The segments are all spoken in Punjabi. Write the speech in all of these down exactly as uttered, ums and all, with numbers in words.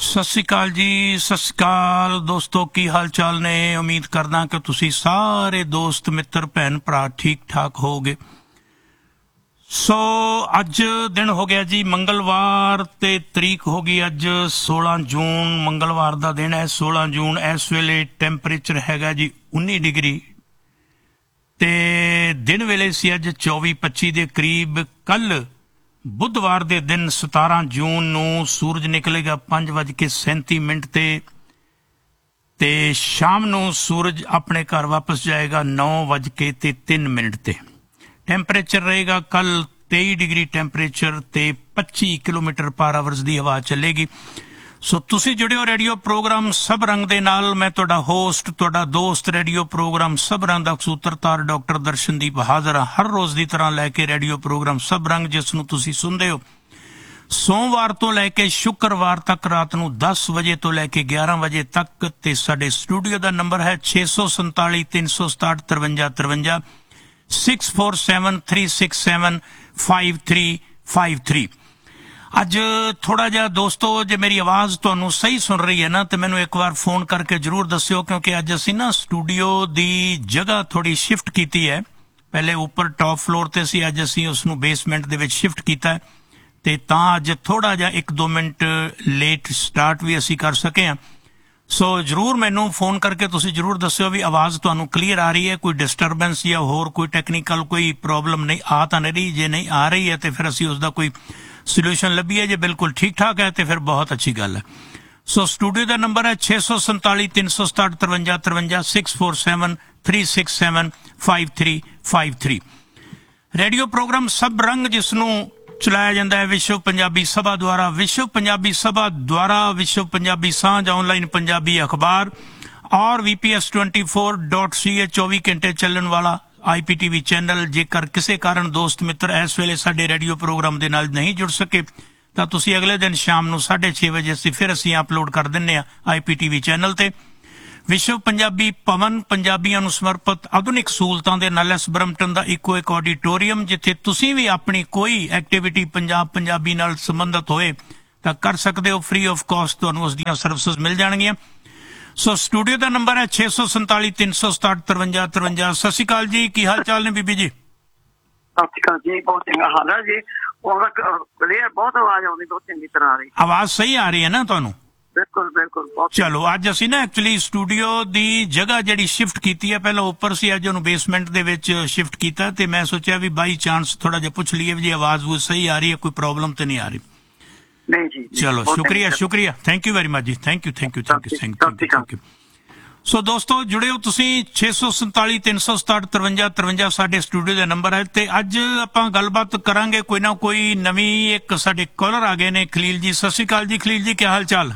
ਸਤਿ ਸ਼੍ਰੀ ਅਕਾਲ ਜੀ, ਸਤਿ ਸ਼੍ਰੀ ਅਕਾਲ ਦੋਸਤੋ, ਕੀ ਹਾਲ ਚਾਲ ਨੇ। ਉਮੀਦ ਕਰਦਾ ਕਿ ਤੁਸੀਂ ਸਾਰੇ ਦੋਸਤ ਮਿੱਤਰ ਭੈਣ ਭਰਾ ਠੀਕ ਠਾਕ ਹੋਗੇ। ਸੋ ਅੱਜ ਦਿਨ ਹੋ ਗਿਆ ਜੀ ਮੰਗਲਵਾਰ ਤੇ ਤਰੀਕ ਹੋ ਗਈ ਅੱਜ ਸੋਲਾਂ ਜੂਨ। ਮੰਗਲਵਾਰ ਦਾ ਦਿਨ ਹੈ ਸੋਲਾਂ ਜੂਨ। ਇਸ ਵੇਲੇ ਟੈਂਪਰੇਚਰ ਹੈਗਾ ਜੀ ਉੱਨੀ ਡਿਗਰੀ ਤੇ ਦਿਨ ਵੇਲੇ ਸੀ ਅੱਜ ਚੌਵੀ ਪੱਚੀ ਦੇ ਕਰੀਬ। ਕੱਲ ਬੁੱਧਵਾਰ ਦੇ ਦਿਨ ਸਤਾਰਾਂ ਜੂਨ ਨੂੰ ਸੂਰਜ ਨਿਕਲੇਗਾ ਪੰਜ ਵੱਜ ਕੇ ਸੈਂਤੀ ਮਿੰਟ ਤੇ ਤੇ ਸ਼ਾਮ ਨੂੰ ਸੂਰਜ ਆਪਣੇ ਘਰ ਵਾਪਸ ਜਾਏਗਾ ਨੌ ਵੱਜ ਕੇ ਤੇ ਤਿੰਨ ਮਿੰਟ ਤੇ। ਟੈਂਪਰੇਚਰ ਰਹੇਗਾ ਕੱਲ ਤੇਈ ਡਿਗਰੀ ਟੈਂਪਰੇਚਰ ਤੇ ਪੱਚੀ ਕਿਲੋਮੀਟਰ ਪਰ ਆਵਰਸ ਦੀ ਹਵਾ ਚੱਲੇਗੀ। ਸੋ ਤੁਸੀਂ ਜੁੜਿਓ ਰੇਡੀਓ ਪ੍ਰੋਗਰਾਮ ਸਭ ਰੰਗ ਦੇ ਨਾਲ। ਮੈਂ ਤੁਹਾਡਾ ਹੋਸਟ, ਤੁਹਾਡਾ ਦੋਸਤ, ਰੇਡੀਓ ਪ੍ਰੋਗਰਾਮ ਸਭ ਰੰਗ ਦਾ ਸੂਤਰਧਾਰ ਡਾਕਟਰ ਦਰਸ਼ਨਦੀਪ ਹਾਜ਼ਰ ਹਾਂ ਹਰ ਰੋਜ਼ ਦੀ ਤਰ੍ਹਾਂ ਲੈ ਕੇ। ਰੇਡੀਓ ਪ੍ਰੋਗਰਾਮ ਸਭ ਰੰਗ ਜਿਸ ਨੂੰ ਤੁਸੀਂ ਸੁਣਦੇ ਹੋ ਸੋਮਵਾਰ ਤੋਂ ਲੈ ਕੇ ਸ਼ੁੱਕਰਵਾਰ ਤੱਕ ਰਾਤ ਨੂੰ ਦਸ ਵਜੇ ਤੋਂ ਲੈ ਕੇ ਗਿਆਰਾਂ ਵਜੇ ਤੱਕ। ਤੇ ਸਾਡੇ ਸਟੂਡੀਓ ਦਾ ਨੰਬਰ ਹੈ ਛੇ ਸੌ ਸੰਤਾਲੀ ਤਿੰਨ ਸੌ ਸਤਾਹਠ ਤਰਵੰਜਾ ਤਰਵੰਜਾ six four seven three six seven five three five three. ਅੱਜ ਥੋੜਾ ਜਿਹਾ ਦੋਸਤੋ ਜੇ ਮੇਰੀ ਆਵਾਜ਼ ਤੁਹਾਨੂੰ ਸਹੀ ਸੁਣ ਰਹੀ ਹੈ ਨਾ ਤੇ ਮੈਨੂੰ ਇੱਕ ਵਾਰ ਫੋਨ ਕਰਕੇ ਜ਼ਰੂਰ ਦੱਸਿਓ, ਕਿਉਂਕਿ ਅੱਜ ਅਸੀਂ ਨਾ ਸਟੂਡੀਓ ਦੀ ਜਗ੍ਹਾ ਥੋੜੀ ਸ਼ਿਫਟ ਕੀਤੀ ਹੈ। ਪਹਿਲੇ ਉੱਪਰ ਟੌਪ ਫਲੋਰ ਤੇ ਸੀ, ਅੱਜ ਅਸੀਂ ਉਸ ਨੂੰ ਬੇਸਮੈਂਟ ਦੇ ਵਿੱਚ ਸ਼ਿਫਟ ਕੀਤਾ ਹੈ ਤੇ ਤਾਂ ਅੱਜ ਥੋੜਾ ਜਿਹਾ ਇੱਕ ਦੋ ਮਿੰਟ ਲੇਟ ਸਟਾਰਟ ਵੀ ਅਸੀਂ ਕਰ ਸਕੇ ਹਾਂ। ਸੋ ਜ਼ਰੂਰ ਮੈਨੂੰ ਫੋਨ ਕਰਕੇ ਤੁਸੀਂ ਜ਼ਰੂਰ ਦੱਸਿਓ ਵੀ ਆਵਾਜ਼ ਤੁਹਾਨੂੰ ਕਲੀਅਰ ਆ ਰਹੀ ਹੈ, ਕੋਈ ਡਿਸਟਰਬੈਂਸ ਜਾਂ ਹੋਰ ਕੋਈ ਟੈਕਨੀਕਲ ਕੋਈ ਪ੍ਰੋਬਲਮ ਨਹੀਂ ਆ ਤਾਂ ਨਹੀਂ ਰਹੀ। ਜੇ ਨਹੀਂ ਆ ਰਹੀ ਹੈ ਤੇ ਫਿਰ ਅਸੀਂ ਉਸ ਦਾ ਕੋਈ ਸੋਲੂਸ਼ਨ ਲੱਭੀਏ। ਜੇ ਬਿਲਕੁਲ ਠੀਕ ਠਾਕ ਹੈ ਤੇ ਫਿਰ ਬਹੁਤ ਅੱਛੀ ਗੱਲ ਹੈ। ਸੋ ਸਟੂਡੀਓ ਦਾ ਨੰਬਰ ਹੈ ਛੇ ਸੌ ਸੰਤਾਲੀ ਤਿੰਨ ਸੌ ਸਤਾਹਠ ਤਰਵੰਜਾ ਤਰਵੰਜਾ six four seven three six seven five three five three. Radio programme ਸਭ ਰੰਗ ਜਿਸ ਨੂੰ ਚਲਾਇਆ ਜਾਂਦਾ ਹੈ ਵਿਸ਼ਵ ਪੰਜਾਬੀ ਸਭਾ ਦੁਆਰਾ। ਵਿਸ਼ਵ ਪੰਜਾਬੀ ਸਭਾ ਦੁਆਰਾ ਵਿਸ਼ਵ ਪੰਜਾਬੀ ਸਾਂਝ ਆਨਲਾਈਨ ਪੰਜਾਬੀ ਅਖਬਾਰ ਔਰ ਵੀ P S twenty four dot ਸੀ ਏ ਚੌਵੀ ਘੰਟੇ ਚੱਲਣ ਵਾਲਾ ਆਈ ਪੀ ਟੀ ਵੀ ਚੈਨਲ। ਜੇਕਰ ਕਿਸੇ ਕਾਰਨ ਦੋਸਤ ਮਿੱਤਰ ਇਸ ਵੇਲੇ ਸਾਡੇ ਰੇਡੀਓ ਪ੍ਰੋਗਰਾਮ ਦੇ ਨਾਲ ਨਹੀਂ ਜੁੜ ਸਕੇ ਤਾਂ ਤੁਸੀਂ ਅਗਲੇ ਦਿਨ ਸ਼ਾਮ ਨੂੰ ਸਾਢੇ ਛੇ ਵਜੇ ਅਸੀਂ ਫਿਰ ਅਸੀਂ ਅਪਲੋਡ ਕਰ ਦਿੰਦੇ ਹਾਂ ਆਈ ਪੀ ਟੀ ਵੀ ਚੈਨਲ ਤੇ। ਵਿਸ਼ਵ ਪੰਜਾਬੀ ਭਵਨ ਪੰਜਾਬੀਆਂ ਨੂੰ ਸਮਰਪਿਤ ਆਧੁਨਿਕ ਸਹੂਲਤਾਂ ਦੇ ਨਾਲ ਇਸ ਬਰਮਟਨ ਦਾ ਇੱਕੋ ਇੱਕ ਆਡੀਟੋਰੀਅਮ, ਜਿੱਥੇ ਤੁਸੀਂ ਵੀ ਆਪਣੀ ਕੋਈ ਐਕਟੀਵਿਟੀ ਪੰਜਾਬ ਪੰਜਾਬੀ ਨਾਲ ਸੰਬੰਧਿਤ ਹੋਏ ਤਾਂ ਕਰ ਸਕਦੇ ਹੋ। ਫ੍ਰੀ ਆਫ ਕਾਸਟ ਤੁਹਾਨੂੰ ਉਸ ਦੀਆਂ ਸਰਵਿਸਿਜ਼ ਮਿਲ ਜਾਣਗੀਆਂ। ਸੋ ਸਟੂਡੀਓ ਦਾ ਨੰਬਰ ਹੈ ਛੇ ਸੌ ਸੰਤਾਲੀ ਤਿੰਨ ਸੌ ਸਤਾਹਠ ਤਰਵੰਜਾ ਤਰਵੰਜਾ। ਸਤਿ ਸ਼੍ਰੀ ਅਕਾਲ ਜੀ, ਕੀ ਹਾਲ ਚਾਲ ਨੇ ਬੀਬੀ ਜੀ? ਸਤਿ ਸ਼੍ਰੀ ਅਕਾਲ ਜੀ, ਬਹੁਤ ਚੰਗਾ ਹਾਲ ਹੈ ਜੀ। ਬਹੁਤ ਆਵਾਜ਼ ਆਉਂਦੀ, ਬਹੁਤ ਚੰਗੀ ਤਰ੍ਹਾਂ ਆ ਰਹੀ। ਆਵਾਜ਼ ਸਹੀ ਆ ਰਹੀ ਹੈ ਨਾ ਤੁਹਾਨੂੰ? ਬਿਲਕੁਲ ਬਿਲਕੁਲ। ਚਲੋ ਅੱਜ ਅਸੀਂ ਨਾ ਐਕਚੁਅਲੀ ਸਟੂਡੀਓ ਦੀ ਜਗ੍ਹਾ ਜਿਹੜੀ ਸ਼ਿਫਟ ਕੀਤੀ ਹੈ, ਪਹਿਲਾਂ ਉੱਪਰ ਸੀ, ਅੱਜ ਉਹਨੂੰ ਬੇਸਮੈਂਟ ਦੇ ਵਿੱਚ ਸ਼ਿਫਟ ਕੀਤਾ ਤੇ ਮੈਂ ਸੋਚਿਆ ਵੀ ਬਾਈ ਚਾਂਸ ਥੋੜਾ ਜਿਹਾ ਪੁੱਛ ਲਈਏ ਵੀ ਜੀ ਆਵਾਜ਼ ਵੂਜ਼ ਸਹੀ ਆ ਰਹੀ ਹੈ, ਕੋਈ ਪ੍ਰੋਬਲਮ ਤਾਂ ਨਹੀਂ ਆ ਰਹੀ? ਨਹੀਂ ਜੀ। ਚਲੋ ਸ਼ੁਕਰੀਆ ਸ਼ੁਕਰੀਆ, ਥੈਂਕ ਯੂ ਵੈਰੀ ਮਚ ਜੀ, thank you thank you thank you thank you thank you. ਸੋ ਦੋਸਤੋ ਜੁੜਿਓ ਤੁਸੀਂ ਛੇ ਸੌ ਸੰਤਾਲੀ ਤਿੰਨ ਸੌ ਸਤਾਹਠ ਤਰਵੰਜਾ ਤਰਵੰਜਾ ਸਾਡੇ ਸਟੂਡੀਓ ਦਾ ਨੰਬਰ ਹੈ। ਤੇ ਅੱਜ ਆਪਾਂ ਗੱਲਬਾਤ ਕਰਾਂਗੇ ਕੋਈ ਨਾ ਕੋਈ ਨਵੀਂ। ਇੱਕ ਸਾਡੇ ਕਾਲਰ ਆ ਗਏ ਨੇ, ਖਲੀਲ ਜੀ। ਸਤਿ ਸ਼੍ਰੀ ਅਕਾਲ ਜੀ ਖਲੀਲ ਜੀ, ਕੀ ਹਾਲ ਚਾਲ?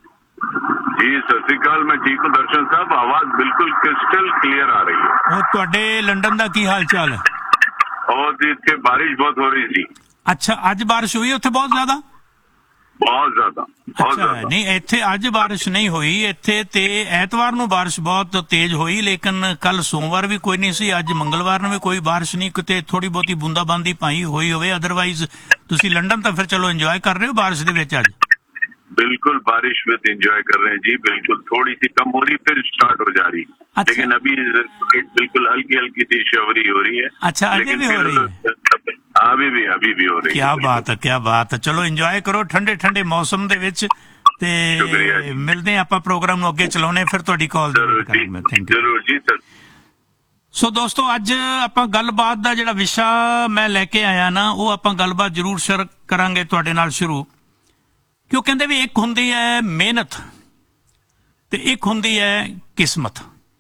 जी सत श्री अकाल, मैं ठीक हूँ दर्शन साहब, आवाज बिल्कुल क्रिस्टल क्लियर आ रही है। और ਤੁਹਾਡੇ ਲੰਡਨ ਦਾ ਕੀ ਹਾਲ ਚਾਲ ਹੈ? और जी इतने बारिश बहुत हो रही थी। ਅੱਛਾ, ਅੱਜ ਬਾਰਿਸ਼ ਹੋਈ ਉੱਥੇ ਬਹੁਤ ਜ਼ਿਆਦਾ? बहुत ज्यादा बहुत ਅੱਛਾ, ज्यादा। ਨਹੀਂ ਇੱਥੇ ਅੱਜ ਬਾਰਿਸ਼ ਨਹੀਂ ਹੋਈ। ਇੱਥੇ ਤੇ ਐਤਵਾਰ ਨੂੰ ਬਾਰਿਸ਼ ਬਹੁਤ ਤੇਜ਼ ਹੋਈ, ਲੇਕਿਨ ਕੱਲ ਸੋਮਵਾਰ ਵੀ ਕੋਈ ਨਹੀਂ ਸੀ, ਅੱਜ ਮੰਗਲਵਾਰ ਨੂੰ ਵੀ ਕੋਈ ਬਾਰਿਸ਼ ਨਹੀਂ। ਕਿਤੇ ਥੋੜੀ ਬਹੁਤੀ ਬੂੰਦਾਬਾਂਦੀ ਪਾਈ ਹੋਈ ਹੋਵੇ, ਅਦਰਵਾਈਜ਼ ਤੁਸੀਂ ਲੰਡਨ ਤਾਂ ਫਿਰ ਚਲੋ ਇੰਜੋਏ ਕਰ ਰਹੇ ਹੋ ਬਾਰਿਸ਼ ਦੇ ਵਿੱਚ ਅੱਜ? बिल्कुल बारिश में एंजॉय कर रहे हैं जी। बिल्कुल थोड़ी सी कम हो रही फिर स्टार्ट हो जा रही। अच्छा। लेकिन अभी बिल्कुल हल्की हल्की सी शवरी हो रही है। अच्छा, अभी भी हो रही है? अभी भी अभी भी हो रही है। क्या बात है, क्या बात है। चलो ਇੰਜੋਏ ਕਰੋ ਠੰਡੇ ਠੰਡੇ ਮੌਸਮ ਦੇ ਵਿੱਚ ਤੇ ਮਿਲਦੇ ਹਾਂ ਆਪਾਂ ਪ੍ਰੋਗਰਾਮ ਨੂੰ ਅੱਗੇ ਚਲਾਉਣੇ ਫਿਰ ਤੁਹਾਡੀ ਕਾਲ ਜ਼ਰੂਰ ਕਰਾਂਗੇ। Thank you. ਜਰੂਰ ਜੀ ਸਰ। ਸੋ ਦੋਸਤੋ ਅੱਜ ਆਪਾਂ ਗੱਲਬਾਤ ਦਾ ਜਿਹੜਾ ਵਿਸ਼ਾ ਮੈਂ ਲੈ ਕੇ ਆਇਆ ਨਾ ਉਹ ਆਪਾਂ ਗੱਲਬਾਤ ਜ਼ਰੂਰ ਸ਼ੇਅਰ ਕਰਾਂਗੇ ਤੁਹਾਡੇ ਨਾਲ ਸ਼ੁਰੂ। ਕਿਉਂ ਕਹਿੰਦੇ ਵੀ ਇੱਕ ਹੁੰਦੀ ਹੈ ਮਿਹਨਤ ਤੇ ਇੱਕ ਹੁੰਦੀ ਹੈ ਕਿਸਮਤ।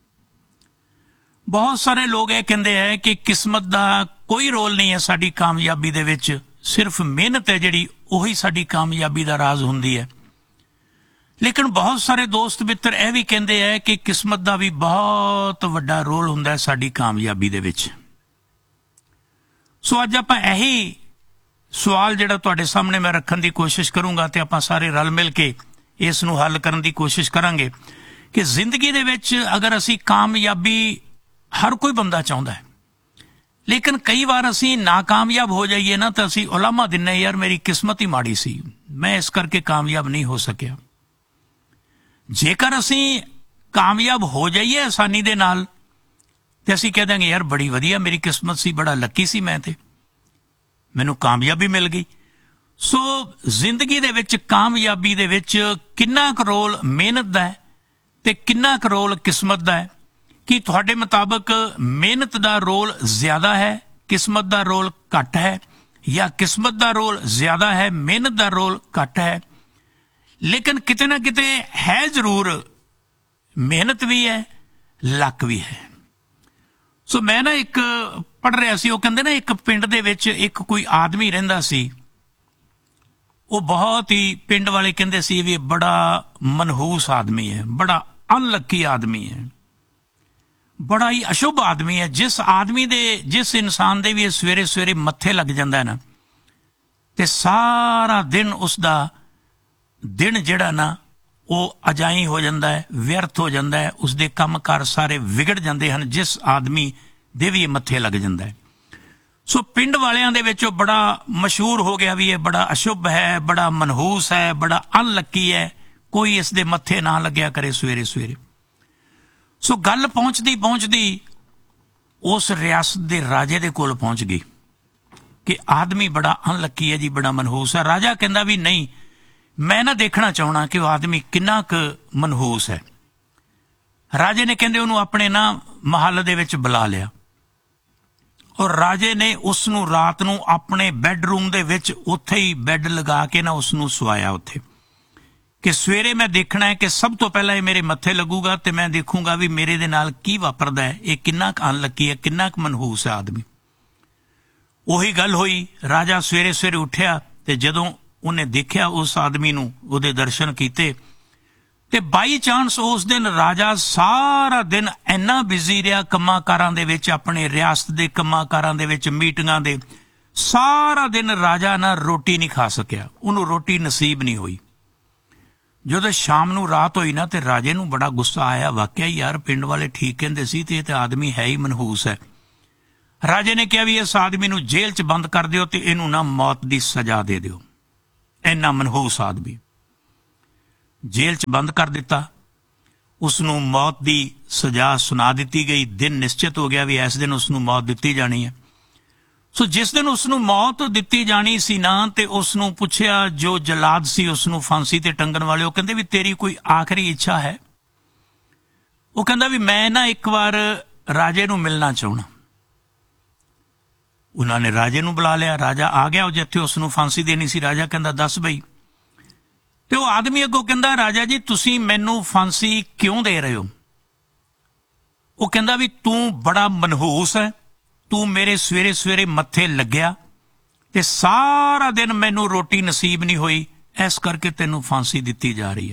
ਬਹੁਤ ਸਾਰੇ ਲੋਕ ਇਹ ਕਹਿੰਦੇ ਹੈ ਕਿ ਕਿਸਮਤ ਦਾ ਕੋਈ ਰੋਲ ਨਹੀਂ ਹੈ ਸਾਡੀ ਕਾਮਯਾਬੀ ਦੇ ਵਿੱਚ, ਸਿਰਫ ਮਿਹਨਤ ਹੈ ਜਿਹੜੀ ਉਹੀ ਸਾਡੀ ਕਾਮਯਾਬੀ ਦਾ ਰਾਜ਼ ਹੁੰਦੀ ਹੈ। ਲੇਕਿਨ ਬਹੁਤ ਸਾਰੇ ਦੋਸਤ ਮਿੱਤਰ ਇਹ ਵੀ ਕਹਿੰਦੇ ਹੈ ਕਿ ਕਿਸਮਤ ਦਾ ਵੀ ਬਹੁਤ ਵੱਡਾ ਰੋਲ ਹੁੰਦਾ ਹੈ ਸਾਡੀ ਕਾਮਯਾਬੀ ਦੇ ਵਿੱਚ। ਸੋ ਅੱਜ ਆਪਾਂ ਇਹੀ ਸਵਾਲ ਜਿਹੜਾ ਤੁਹਾਡੇ ਸਾਹਮਣੇ ਮੈਂ ਰੱਖਣ ਦੀ ਕੋਸ਼ਿਸ਼ ਕਰੂੰਗਾ ਤੇ ਆਪਾਂ ਸਾਰੇ ਰਲ ਮਿਲ ਕੇ ਇਸ ਨੂੰ ਹੱਲ ਕਰਨ ਦੀ ਕੋਸ਼ਿਸ਼ ਕਰਾਂਗੇ ਕਿ ਜ਼ਿੰਦਗੀ ਦੇ ਵਿੱਚ ਅਗਰ ਅਸੀਂ ਕਾਮਯਾਬੀ ਹਰ ਕੋਈ ਬੰਦਾ ਚਾਹੁੰਦਾ ਹੈ, ਲੇਕਿਨ ਕਈ ਵਾਰ ਅਸੀਂ ਨਾਕਾਮਯਾਬ ਹੋ ਜਾਈਏ ਨਾ ਤਾਂ ਅਸੀਂ ਉਲਾਮਾ ਦਿੰਨੇ ਯਾਰ ਮੇਰੀ ਕਿਸਮਤ ਹੀ ਮਾੜੀ ਸੀ, ਮੈਂ ਇਸ ਕਰਕੇ ਕਾਮਯਾਬ ਨਹੀਂ ਹੋ ਸਕਿਆ। ਜੇਕਰ ਅਸੀਂ ਕਾਮਯਾਬ ਹੋ ਜਾਈਏ ਆਸਾਨੀ ਦੇ ਨਾਲ ਤੇ ਅਸੀਂ ਕਹਿ ਦਾਂਗੇ ਯਾਰ ਬੜੀ ਵਧੀਆ ਮੇਰੀ ਕਿਸਮਤ ਸੀ, ਬੜਾ ਲੱਕੀ ਸੀ ਮੈਂ, ਤੇ ਮੈਨੂੰ ਕਾਮਯਾਬੀ ਮਿਲ ਗਈ। ਸੋ ਜ਼ਿੰਦਗੀ ਦੇ ਵਿੱਚ ਕਾਮਯਾਬੀ ਦੇ ਵਿੱਚ ਕਿੰਨਾ ਕੁ ਰੋਲ ਮਿਹਨਤ ਦਾ ਹੈ ਤੇ ਕਿੰਨਾ ਕੁ ਰੋਲ ਕਿਸਮਤ ਦਾ ਹੈ? ਕੀ ਤੁਹਾਡੇ ਮੁਤਾਬਕ ਮਿਹਨਤ ਦਾ ਰੋਲ ਜ਼ਿਆਦਾ ਹੈ, ਕਿਸਮਤ ਦਾ ਰੋਲ ਘੱਟ ਹੈ, ਜਾਂ ਕਿਸਮਤ ਦਾ ਰੋਲ ਜ਼ਿਆਦਾ ਹੈ, ਮਿਹਨਤ ਦਾ ਰੋਲ ਘੱਟ ਹੈ? ਲੇਕਿਨ ਕਿਤੇ ਨਾ ਕਿਤੇ ਹੈ ਜ਼ਰੂਰ, ਮਿਹਨਤ ਵੀ ਹੈ, ਲੱਕ ਵੀ ਹੈ। ਸੋ ਮੈਂ ਨਾ ਇੱਕ ਪੜ੍ਹ ਰਿਹਾ ਸੀ, ਉਹ ਕਹਿੰਦੇ ਨਾ ਇੱਕ ਪਿੰਡ ਦੇ ਵਿੱਚ ਇੱਕ ਕੋਈ ਆਦਮੀ ਰਹਿੰਦਾ ਸੀ। ਉਹ ਬਹੁਤ ਹੀ, ਪਿੰਡ ਵਾਲੇ ਕਹਿੰਦੇ ਸੀ ਵੀ ਬੜਾ ਮਨਹੂਸ ਆਦਮੀ ਹੈ, ਬੜਾ ਅਨਲੱਕੀ ਆਦਮੀ ਹੈ, ਬੜਾ ਹੀ ਅਸ਼ੁਭ ਆਦਮੀ ਹੈ। ਜਿਸ ਆਦਮੀ ਦੇ, ਜਿਸ ਇਨਸਾਨ ਦੇ ਵੀ ਸਵੇਰੇ ਸਵੇਰੇ ਮੱਥੇ ਲੱਗ ਜਾਂਦਾ ਨਾ, ਤੇ ਸਾਰਾ ਦਿਨ ਉਸਦਾ ਦਿਨ ਜਿਹੜਾ ਨਾ ਉਹ ਅਜਾਈ ਹੋ ਜਾਂਦਾ ਹੈ, ਵਿਅਰਥ ਹੋ ਜਾਂਦਾ ਹੈ, ਉਸਦੇ ਕੰਮਕਾਰ ਸਾਰੇ ਵਿਗੜ ਜਾਂਦੇ ਹਨ ਜਿਸ ਆਦਮੀ ਦੇ ਵੀ ਮੱਥੇ ਲੱਗ ਜਾਂਦਾ ਹੈ। ਸੋ ਪਿੰਡ ਵਾਲਿਆਂ ਦੇ ਵਿੱਚ ਉਹ ਬੜਾ ਮਸ਼ਹੂਰ ਹੋ ਗਿਆ ਵੀ ਇਹ ਬੜਾ ਅਸ਼ੁਭ ਹੈ, ਬੜਾ ਮਨਹੂਸ ਹੈ, ਬੜਾ ਅਨਲੱਕੀ ਹੈ, ਕੋਈ ਇਸ ਦੇ ਮੱਥੇ ਨਾ ਲੱਗਿਆ ਕਰੇ ਸਵੇਰੇ ਸਵੇਰੇ। ਸੋ ਗੱਲ ਪਹੁੰਚਦੀ ਪਹੁੰਚਦੀ ਉਸ ਰਿਆਸਤ ਦੇ ਰਾਜੇ ਦੇ ਕੋਲ ਪਹੁੰਚ ਗਈ ਕਿ ਆਦਮੀ ਬੜਾ ਅਨਲੱਕੀ ਹੈ ਜੀ, ਬੜਾ ਮਨਹੂਸ ਹੈ। ਰਾਜਾ ਕਹਿੰਦਾ ਵੀ ਨਹੀਂ, ਮੈਂ ਨਾ ਦੇਖਣਾ ਚਾਹਣਾ ਕਿ ਉਹ ਆਦਮੀ ਕਿੰਨਾ ਕੁ ਮਨਹੂਸ ਹੈ। ਰਾਜੇ ਨੇ ਕਹਿੰਦੇ ਉਹਨੂੰ ਆਪਣੇ ਨਾ ਮਹੱਲ ਦੇ ਵਿੱਚ ਬੁਲਾ ਲਿਆ, ਔਰ ਰਾਜੇ ਨੇ ਉਸ ਨੂੰ ਰਾਤ ਨੂੰ ਆਪਣੇ ਬੈੱਡਰੂਮ ਦੇ ਵਿੱਚ ਉੱਥੇ ਹੀ ਬੈੱਡ ਲਗਾ ਕੇ ਨਾ ਉਸ ਨੂੰ ਸਵਾਇਆ ਉੱਥੇ, ਕਿ ਸਵੇਰੇ ਮੈਂ ਦੇਖਣਾ ਹੈ ਕਿ ਸਭ ਤੋਂ ਪਹਿਲਾਂ ਇਹ ਮੇਰੇ ਮੱਥੇ ਲੱਗੂਗਾ ਤੇ ਮੈਂ ਦੇਖੂੰਗਾ ਵੀ ਮੇਰੇ ਦੇ ਨਾਲ ਕੀ ਵਾਪਰਦਾ ਹੈ, ਇਹ ਕਿੰਨਾ ਕੁ ਅਨਲੱਕੀ ਹੈ, ਕਿੰਨਾ ਕੁ ਮਨਹੂਸ ਹੈ ਆਦਮੀ। ਉਹੀ ਗੱਲ ਹੋਈ, ਰਾਜਾ ਸਵੇਰੇ ਸਵੇਰੇ ਉੱਠਿਆ ਤੇ ਜਦੋਂ ਉਹਨੇ ਦੇਖਿਆ ਉਸ ਆਦਮੀ ਨੂੰ, ਉਹਦੇ ਦਰਸ਼ਨ ਕੀਤੇ, ਤੇ ਬਾਈ ਚਾਂਸ ਉਸ ਦਿਨ ਰਾਜਾ ਸਾਰਾ ਦਿਨ ਇੰਨਾ ਬਿਜ਼ੀ ਰਿਹਾ ਕੰਮਾਂ ਕਾਰਾਂ ਦੇ ਵਿੱਚ, ਆਪਣੇ ਰਿਆਸਤ ਦੇ ਕੰਮਾਂ ਕਾਰਾਂ ਦੇ ਵਿੱਚ, ਮੀਟਿੰਗਾਂ ਦੇ, ਸਾਰਾ ਦਿਨ ਰਾਜਾ ਨਾ ਰੋਟੀ ਨਹੀਂ ਖਾ ਸਕਿਆ, ਉਹਨੂੰ ਰੋਟੀ ਨਸੀਬ ਨਹੀਂ ਹੋਈ। ਜਦੋਂ ਸ਼ਾਮ ਨੂੰ ਰਾਤ ਹੋਈ ਨਾ ਤੇ ਰਾਜੇ ਨੂੰ ਬੜਾ ਗੁੱਸਾ ਆਇਆ, ਵਾਕਿਆ ਯਾਰ ਪਿੰਡ ਵਾਲੇ ਠੀਕ ਕਹਿੰਦੇ ਸੀ ਤੇ ਇਹ ਤੇ ਆਦਮੀ ਹੈ ਹੀ ਮਨਹੂਸ ਹੈ। ਰਾਜੇ ਨੇ ਕਿਹਾ ਵੀ ਇਸ ਆਦਮੀ ਨੂੰ ਜੇਲ੍ਹ 'ਚ ਬੰਦ ਕਰ ਦਿਓ ਤੇ ਇਹਨੂੰ ਨਾ ਮੌਤ ਦੀ ਸਜ਼ਾ ਦੇ ਦਿਓ, ਇੰਨਾ ਮਨਹੂਸ ਆਦਮੀ। ਜੇਲ੍ਹ 'ਚ ਬੰਦ ਕਰ ਦਿੱਤਾ, ਉਸ ਨੂੰ ਮੌਤ ਦੀ ਸਜ਼ਾ ਸੁਣਾ ਦਿੱਤੀ ਗਈ। ਦਿਨ ਨਿਸ਼ਚਿਤ ਹੋ ਗਿਆ ਵੀ ਇਸ ਦਿਨ ਉਸ ਨੂੰ ਮੌਤ ਦਿੱਤੀ ਜਾਣੀ ਹੈ। ਸੋ ਜਿਸ ਦਿਨ ਉਸ ਨੂੰ ਮੌਤ ਦਿੱਤੀ ਜਾਣੀ ਸੀ ਨਾ, ਤੇ ਉਸ ਨੂੰ ਪੁੱਛਿਆ ਜੋ ਜਲਾਦ ਸੀ ਉਸ ਨੂੰ ਫਾਂਸੀ ਤੇ ਟੰਗਣ ਵਾਲੇ, ਉਹ ਕਹਿੰਦੇ ਵੀ ਤੇਰੀ ਕੋਈ ਆਖਰੀ ਇੱਛਾ ਹੈ? ਉਹ ਕਹਿੰਦਾ ਵੀ ਮੈਂ ਨਾ ਇੱਕ ਵਾਰ ਰਾਜੇ ਨੂੰ ਮਿਲਣਾ ਚਾਹੁੰਦਾ। ਉਹਨਾਂ ਨੇ ਰਾਜੇ ਨੂੰ ਬੁਲਾ ਲਿਆ, ਰਾਜਾ ਆ ਗਿਆ ਉਹ ਜਿੱਥੇ ਉਸ ਨੂੰ ਫਾਂਸੀ ਦੇਣੀ ਸੀ। ਰਾਜਾ ਕਹਿੰਦਾ ਦੱਸ ਬਈ। ਤੇ ਉਹ ਆਦਮੀ ਅੱਗੋਂ ਕਹਿੰਦਾ ਰਾਜਾ ਜੀ ਤੁਸੀਂ ਮੈਨੂੰ ਫਾਂਸੀ ਕਿਉਂ ਦੇ ਰਹੇ ਹੋ? ਉਹ ਕਹਿੰਦਾ ਵੀ ਤੂੰ ਬੜਾ ਮਨਹੂਸ ਹੈ, ਤੂੰ ਮੇਰੇ ਸਵੇਰੇ ਸਵੇਰੇ ਮੱਥੇ ਲੱਗਿਆ ਤੇ ਸਾਰਾ ਦਿਨ ਮੈਨੂੰ ਰੋਟੀ ਨਸੀਬ ਨਹੀਂ ਹੋਈ, ਇਸ ਕਰਕੇ ਤੈਨੂੰ ਫਾਂਸੀ ਦਿੱਤੀ ਜਾ ਰਹੀ ਹੈ।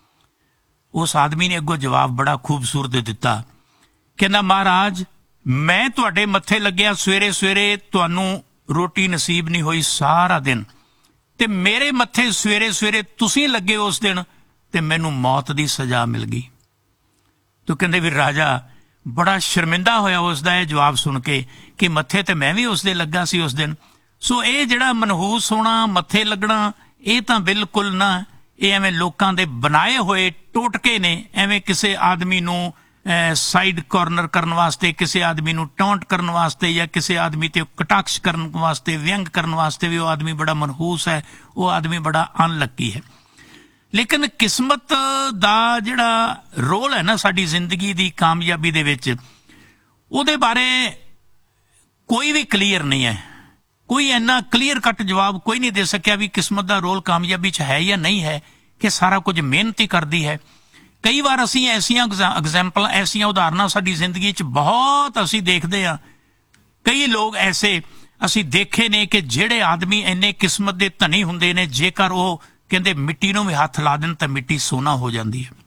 ਉਸ ਆਦਮੀ ਨੇ ਅੱਗੋਂ ਜਵਾਬ ਬੜਾ ਖੂਬਸੂਰਤ ਦਿੱਤਾ, ਕਹਿੰਦਾ ਮਹਾਰਾਜ ਮੈਂ ਤੁਹਾਡੇ ਮੱਥੇ ਲੱਗਿਆ, ਸਵੇਰੇ ਸਵੇਰੇ ਤੁਹਾਨੂੰ ਰੋਟੀ ਨਸੀਬ ਨਹੀਂ ਹੋਈ ਸਾਰਾ ਦਿਨ, ਤੇ ਮੇਰੇ ਮੱਥੇ ਸਵੇਰੇ ਸਵੇਰੇ ਤੁਸੀਂ ਲੱਗੇ ਉਸ ਦਿਨ ਤੇ ਮੈਨੂੰ ਮੌਤ ਦੀ ਸਜ਼ਾ ਮਿਲ ਗਈ। ਤੂੰ ਕਹਿੰਦੇ ਵੀ ਰਾਜਾ ਬੜਾ ਸ਼ਰਮਿੰਦਾ ਹੋਇਆ ਉਸ ਦਾ ਇਹ ਜਵਾਬ ਸੁਣ ਕੇ ਕਿ ਮੱਥੇ ਤੇ ਮੈਂ ਵੀ ਉਸ ਦੇ ਲੱਗਾ ਸੀ ਉਸ ਦਿਨ। ਸੋ ਇਹ ਜਿਹੜਾ ਮਨਹੂਸ ਹੋਣਾ, ਮੱਥੇ ਲੱਗਣਾ, ਇਹ ਤਾਂ ਬਿਲਕੁਲ ਨਾ, ਇਹ ਐਵੇਂ ਲੋਕਾਂ ਦੇ ਬਣਾਏ ਹੋਏ ਟੋਟਕੇ ਨੇ। ਐਵੇਂ ਕਿਸੇ ਆਦਮੀ ਨੂੰ ਸਾਈਡ ਕਾਰਨਰ ਕਰਨ ਵਾਸਤੇ, ਕਿਸੇ ਆਦਮੀ ਨੂੰ ਟੌਂਟ ਕਰਨ ਵਾਸਤੇ, ਜਾਂ ਕਿਸੇ ਆਦਮੀ ਤੇ ਕਟਾਕਸ਼ ਕਰਨ ਵਾਸਤੇ, ਵਿਅੰਗ ਕਰਨ ਵਾਸਤੇ ਵੀ ਉਹ ਆਦਮੀ ਬੜਾ ਮਨਹੂਸ ਹੈ, ਉਹ ਆਦਮੀ ਬੜਾ ਅਨਲੱਕੀ ਹੈ। ਲੇਕਿਨ ਕਿਸਮਤ ਦਾ ਜਿਹੜਾ ਰੋਲ ਹੈ ਨਾ ਸਾਡੀ ਜ਼ਿੰਦਗੀ ਦੀ ਕਾਮਯਾਬੀ ਦੇ ਵਿੱਚ, ਉਹਦੇ ਬਾਰੇ ਕੋਈ ਵੀ ਕਲੀਅਰ ਨਹੀਂ ਹੈ। ਕੋਈ ਇੰਨਾ ਕਲੀਅਰ ਕੱਟ ਜਵਾਬ ਕੋਈ ਨਹੀਂ ਦੇ ਸਕਿਆ ਵੀ ਕਿਸਮਤ ਦਾ ਰੋਲ ਕਾਮਯਾਬੀ 'ਚ ਹੈ ਜਾਂ ਨਹੀਂ ਹੈ, ਕਿ ਸਾਰਾ ਕੁਝ ਮਿਹਨਤ ਹੀ ਕਰਦੀ ਹੈ। ਕਈ ਵਾਰ ਅਸੀਂ ਐਸੀਆਂ ਐਗਜ਼ੈਂਪਲ, ਐਸੀਆਂ ਉਦਾਹਰਨਾਂ ਸਾਡੀ ਜ਼ਿੰਦਗੀ 'ਚ ਬਹੁਤ ਅਸੀਂ ਦੇਖਦੇ ਹਾਂ। ਕਈ ਲੋਕ ਐਸੇ ਅਸੀਂ ਦੇਖੇ ਨੇ ਕਿ ਜਿਹੜੇ ਆਦਮੀ ਇੰਨੇ ਕਿਸਮਤ ਦੇ ਧਨੀ ਹੁੰਦੇ ਨੇ, ਜੇਕਰ ਉਹ ਕਹਿੰਦੇ ਮਿੱਟੀ ਨੂੰ ਵੀ ਹੱਥ ਲਾ ਦੇਣ ਤਾਂ ਮਿੱਟੀ ਸੋਨਾ ਹੋ ਜਾਂਦੀ ਹੈ।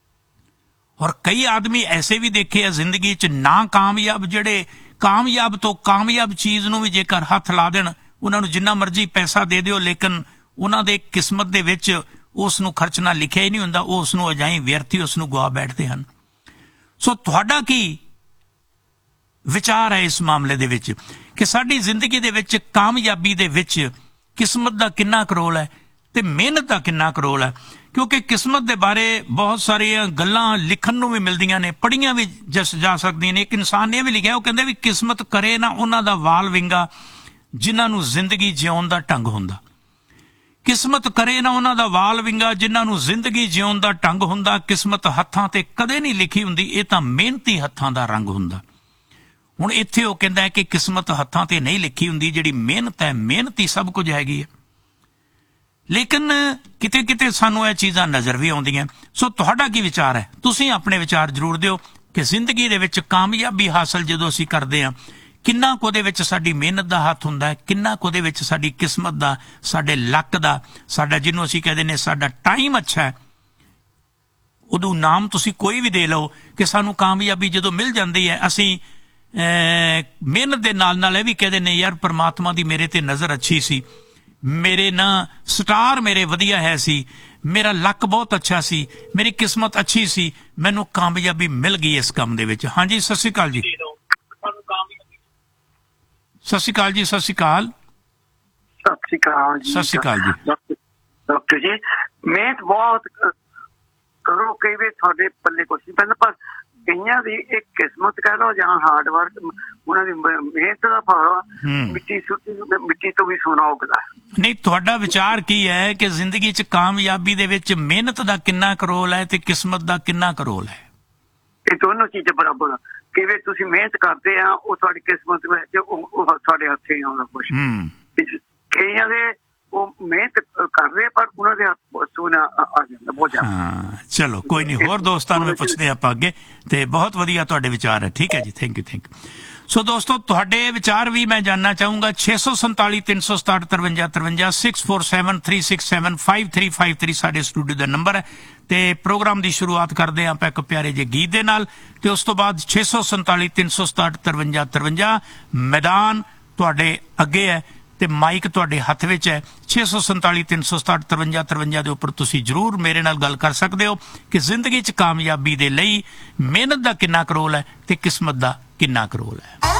ਔਰ ਕਈ ਆਦਮੀ ਐਸੇ ਵੀ ਦੇਖੇ ਆ ਜ਼ਿੰਦਗੀ 'ਚ ਨਾ ਕਾਮਯਾਬ, ਜਿਹੜੇ ਕਾਮਯਾਬ ਤੋਂ ਕਾਮਯਾਬ ਚੀਜ਼ ਨੂੰ ਵੀ ਜੇਕਰ ਹੱਥ ਲਾ ਦੇਣ, ਉਹਨਾਂ ਨੂੰ ਜਿੰਨਾ ਮਰਜ਼ੀ ਪੈਸਾ ਦੇ ਦਿਓ, ਲੇਕਿਨ ਉਹਨਾਂ ਦੇ ਕਿਸਮਤ ਦੇ ਵਿੱਚ ਉਸ ਨੂੰ ਖਰਚਣਾ ਲਿਖਿਆ ਹੀ ਨਹੀਂ ਹੁੰਦਾ, ਉਹ ਉਸ ਨੂੰ ਅਜਾਈ ਵਿਅਰਥੀ ਉਸ ਨੂੰ ਗਵਾ ਬੈਠਦੇ ਹਨ। ਸੋ ਤੁਹਾਡਾ ਕੀ ਵਿਚਾਰ ਹੈ ਇਸ ਮਾਮਲੇ ਦੇ ਵਿੱਚ, ਕਿ ਸਾਡੀ ਜ਼ਿੰਦਗੀ ਦੇ ਵਿੱਚ ਕਾਮਯਾਬੀ ਦੇ ਵਿੱਚ ਕਿਸਮਤ ਦਾ ਕਿੰਨਾ ਕੁ ਰੋਲ ਹੈ? ਤੇ ਮਿਹਨਤ ਦਾ ਕਿੰਨਾ ਕੁ ਰੋਲ ਹੈ। ਕਿਉਂਕਿ ਕਿਸਮਤ ਦੇ ਬਾਰੇ ਬਹੁਤ ਸਾਰੀਆਂ ਗੱਲਾਂ ਲਿਖਣ ਨੂੰ ਵੀ ਮਿਲਦੀਆਂ ਨੇ, ਪੜ੍ਹੀਆਂ ਵੀ ਜਸ ਜਾ ਸਕਦੀਆਂ ਨੇ। ਇੱਕ ਇਨਸਾਨ ਨੇ ਇਹ ਵੀ ਲਿਖਿਆ, ਉਹ ਕਹਿੰਦੇ ਵੀ ਕਿਸਮਤ ਕਰੇ ਨਾ ਉਹਨਾਂ ਦਾ ਵਾਲ ਵਿੰਗਾ ਜਿਨ੍ਹਾਂ ਨੂੰ ਜ਼ਿੰਦਗੀ ਜਿਉਣ ਦਾ ਢੰਗ ਹੁੰਦਾ। ਕਿਸਮਤ ਕਰੇ ਨਾ ਉਹਨਾਂ ਦਾ ਵਾਲ ਵਿੰਗਾ ਜਿਨ੍ਹਾਂ ਨੂੰ ਜ਼ਿੰਦਗੀ ਜਿਉਣ ਦਾ ਢੰਗ ਹੁੰਦਾ। ਕਿਸਮਤ ਹੱਥਾਂ ਤੇ ਕਦੇ ਨਹੀਂ ਲਿਖੀ ਹੁੰਦੀ, ਇਹ ਤਾਂ ਮਿਹਨਤੀ ਹੱਥਾਂ ਦਾ ਰੰਗ ਹੁੰਦਾ। ਹੁਣ ਇੱਥੇ ਉਹ ਕਹਿੰਦਾ ਹੈ ਕਿ ਕਿਸਮਤ ਹੱਥਾਂ ਤੇ ਨਹੀਂ ਲਿਖੀ ਹੁੰਦੀ, ਜਿਹੜੀ ਮਿਹਨਤ ਹੈ, ਮਿਹਨਤੀ ਸਭ ਕੁਝ ਹੈਗੀ ਹੈ। ਲੇਕਿਨ ਕਿਤੇ ਕਿਤੇ ਸਾਨੂੰ ਇਹ ਚੀਜ਼ਾਂ ਨਜ਼ਰ ਵੀ ਆਉਂਦੀਆਂ। ਸੋ ਤੁਹਾਡਾ ਕੀ ਵਿਚਾਰ ਹੈ? ਤੁਸੀਂ ਆਪਣੇ ਵਿਚਾਰ ਜ਼ਰੂਰ ਦਿਓ ਕਿ ਜ਼ਿੰਦਗੀ ਦੇ ਵਿੱਚ ਕਾਮਯਾਬੀ ਹਾਸਲ ਜਦੋਂ ਅਸੀਂ ਕਰਦੇ ਹਾਂ, ਕਿੰਨਾ ਕੁ ਉਹਦੇ ਵਿੱਚ ਸਾਡੀ ਮਿਹਨਤ ਦਾ ਹੱਥ ਹੁੰਦਾ ਹੈ, ਕਿੰਨਾ ਕੁ ਉਹਦੇ ਵਿੱਚ ਸਾਡੀ ਕਿਸਮਤ ਦਾ, ਸਾਡੇ ਲੱਕ ਦਾ, ਸਾਡਾ ਜਿਹਨੂੰ ਅਸੀਂ ਕਹਿੰਦੇ ਨੇ ਸਾਡਾ ਟਾਈਮ ਅੱਛਾ ਹੈ। ਉਦੋਂ ਨਾਮ ਤੁਸੀਂ ਕੋਈ ਵੀ ਦੇ ਲਓ ਕਿ ਸਾਨੂੰ ਕਾਮਯਾਬੀ ਜਦੋਂ ਮਿਲ ਜਾਂਦੀ ਹੈ, ਅਸੀਂ ਮਿਹਨਤ ਦੇ ਨਾਲ ਨਾਲ ਇਹ ਵੀ ਕਹਿੰਦੇ ਨੇ ਯਾਰ ਪਰਮਾਤਮਾ ਦੀ ਮੇਰੇ ਤੇ ਨਜ਼ਰ ਅੱਛੀ ਸੀ, ਮੇਰੇ ਨਾ ਸਟਾਰ ਮੇਰੇ ਵਧੀਆ ਹੈ ਸੀ, ਮੇਰਾ ਲੱਕ ਬਹੁਤ ਅੱਛਾ ਸੀ, ਮੇਰੀ ਕਿਸਮਤ ਅੱਛੀ ਸੀ, ਮੈਨੂੰ ਕਾਮਯਾਬੀ ਮਿਲ ਗਈ ਇਸ ਕੰਮ ਦੇ ਵਿੱਚ। ਹਾਂਜੀ, ਸਤਿ ਸ਼੍ਰੀ ਅਕਾਲ ਜੀ। ਸਤਿ ਸ਼੍ਰੀ ਅਕਾਲ ਜੀ। ਸਤਿ ਸ਼੍ਰੀ ਅਕਾਲ। ਸਤਿ ਸ਼੍ਰੀ ਅਕਾਲ ਜੀ। ਸਤਿ ਸ਼੍ਰੀ ਅਕਾਲ ਜੀ। ਡਾਕਟਰ ਜੀ, ਮਿਹਨਤ ਬਹੁਤ ਕਰੋ, ਕਈ ਵਾਰ ਤੁਹਾਡੇ ਪੱਲੇ ਕੁਛ ਨਹੀਂ ਪੈਂਦਾ, ਪਰ ਕਈਆਂ ਦੀ ਇੱਕ ਕਿਸਮਤ ਕਹਿ ਲਓ ਜਾਂ ਹਾਰਡ ਵਰਕ, ਉਹਨਾਂ ਦੀ ਮਿਹਨਤ ਦਾ ਫਲ ਮਿੱਟੀ ਸੁੱਟੀ ਮਿੱਟੀ ਤੋਂ ਵੀ ਸੋਨਾ ਉੱਗਦਾ। ਨਹੀਂ, ਤੁਹਾਡਾ ਵਿਚਾਰ ਕੀ ਹੈ ਕਿ ਜ਼ਿੰਦਗੀ 'ਚ ਕਾਮਯਾਬੀ ਦੇ ਵਿੱਚ ਮਿਹਨਤ ਦਾ ਕਿੰਨਾ ਕੁ ਰੋਲ ਹੈ ਤੇ ਕਿਸਮਤ ਦਾ ਕਿੰਨਾ ਕੁ ਰੋਲ ਹੈ? ਇਹ ਦੋਨੋਂ ਚੀਜ਼ਾਂ ਬਰਾਬਰ। ਕਿਵੇਂ ਤੁਸੀਂ ਮਿਹਨਤ ਕਰਦੇ ਆ, ਉਹ ਤੁਹਾਡੀ ਕਿਸਮਤ ਵਿੱਚ ਉਹ ਤੁਹਾਡੇ ਹੱਥੇ ਹੀ ਆਉਂਦਾ ਕੁਛ। ਕਈਆਂ ਦੇ ਉਹ ਮਿਹਨਤ ਕਰਦੇ ਪਰ ਉਹਨਾਂ ਦੇ ਸੋਨਾ ਆ ਜਾਂਦਾ ਬਹੁਤ ਜ਼ਿਆਦਾ। ਹਾਂ, ਚਲੋ ਕੋਈ ਨਹੀਂ, ਹੋਰ ਦੋਸਤਾਂ ਨੂੰ ਵੀ ਪੁੱਛਦੇ ਆਪਾਂ ਅੱਗੇ। ਤੇ ਬਹੁਤ ਵਧੀਆ ਤੁਹਾਡੇ ਵਿਚਾਰ ਹੈ। ਠੀਕ ਹੈ ਜੀ, ਥੈਂਕ ਯੂ ਥੈਂਕ ਯੂ। ਸੋ ਦੋਸਤੋ, ਤੁਹਾਡੇ ਵਿਚਾਰ ਵੀ ਮੈਂ ਜਾਣਨਾ ਚਾਹੂੰਗਾ। ਛੇ ਸੌ ਸੰਤਾਲੀ ਤਿੰਨ ਸੌ ਸਤਾਹਠ ਤਰਵੰਜਾ ਤਰਵੰਜਾ six four seven three six seven five three five three ਸਾਡੇ ਸਟੂਡੀਓ ਦਾ ਨੰਬਰ ਹੈ। ਤੇ ਪ੍ਰੋਗਰਾਮ ਦੀ ਸ਼ੁਰੂਆਤ ਕਰਦੇ ਹਾਂ ਆਪਾਂ ਇੱਕ ਪਿਆਰੇ ਜਿਹੇ ਗੀਤ ਦੇ ਨਾਲ, ਤੇ ਉਸ ਤੋਂ ਬਾਅਦ ਛੇ ਸੌ ਸੰਤਾਲੀ ਤਿੰਨ ਸੌ ਸਤਾਹਠ ਤਰਵੰਜਾ ਤਰਵੰਜਾ ਮੈਦਾਨ ਤੁਹਾਡੇ ਅੱਗੇ ਹੈ ਤੇ ਮਾਈਕ ਤੁਹਾਡੇ ਹੱਥ ਵਿੱਚ ਹੈ। ਛੇ ਸੌ ਸੰਤਾਲੀ ਤਿੰਨ ਸੌ ਸਤਾਹਠ ਤਰਵੰਜਾ ਤਰਵੰਜਾ ਦੇ ਉੱਪਰ ਤੁਸੀਂ ਜ਼ਰੂਰ ਮੇਰੇ ਨਾਲ ਗੱਲ ਕਰ ਸਕਦੇ ਹੋ ਕਿ ਜ਼ਿੰਦਗੀ 'ਚ ਕਾਮਯਾਬੀ ਦੇ ਲਈ ਮਿਹਨਤ ਦਾ ਕਿੰਨਾ ਕੁ ਰੋਲ ਹੈ ਤੇ ਕਿਸਮਤ ਦਾ ਕਿੰਨਾ ਕੁ ਰੋਲ ਹੈ।